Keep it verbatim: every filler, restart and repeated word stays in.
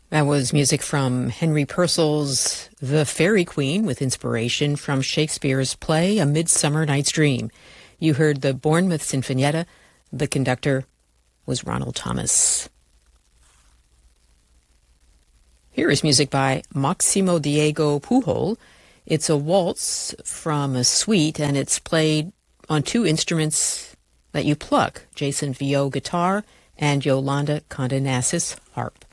That was music from Henry Purcell's The Fairy Queen with inspiration from Shakespeare's play A Midsummer Night's Dream. You heard the Bournemouth Sinfonietta. The conductor was Ronald Thomas. Here is music by Maximo Diego Pujol. It's a waltz from a suite, and it's played on two instruments that you pluck, Jason Vio guitar and Yolanda Condenassis harp.